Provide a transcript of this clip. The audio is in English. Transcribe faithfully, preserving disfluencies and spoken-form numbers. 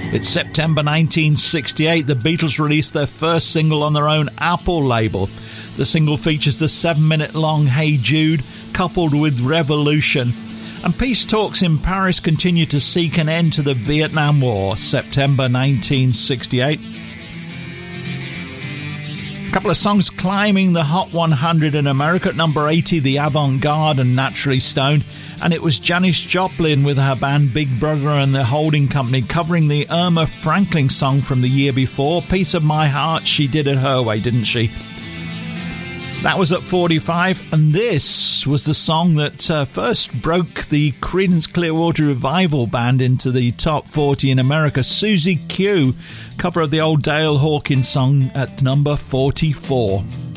It's September nineteen sixty-eight. The Beatles released their first single on their own Apple label. The single features the seven-minute-long Hey Jude, coupled with Revolution. And peace talks in Paris continue to seek an end to the Vietnam War, September nineteen sixty-eight. A couple of songs climbing the Hot one hundred in America. At number eighty, The Avant-Garde and Naturally Stoned. And it was Janis Joplin with her band Big Brother and the Holding Company covering the Irma Franklin song from the year before, Piece of My Heart. She did it her way, didn't she? That was at forty-five, and this was the song that uh, first broke the Creedence Clearwater Revival Band into the top forty in America. Susie Q, cover of the old Dale Hawkins song at number forty-four.